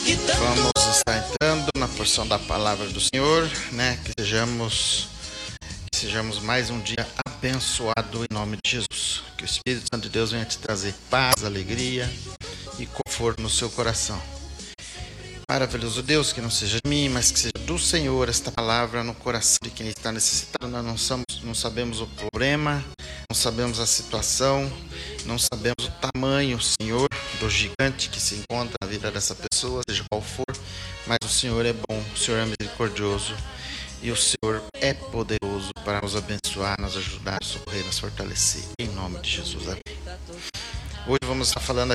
Vamos estar entrando na porção da palavra do Senhor, né? Que sejamos mais um dia abençoado em nome de Jesus. Que o Espírito Santo de Deus venha te trazer paz, alegria e conforto no seu coração. Maravilhoso Deus, que não seja de mim, mas que seja do Senhor esta palavra no coração de quem está necessitado. Nós não sabemos o problema, não sabemos a situação, não sabemos o tamanho, Senhor, do gigante que se encontra na vida dessa pessoa, seja qual for, mas o Senhor é bom, o Senhor é misericordioso e o Senhor é poderoso para nos abençoar, nos ajudar, nos socorrer, nos fortalecer. Em nome de Jesus, amém. Hoje vamos estar falando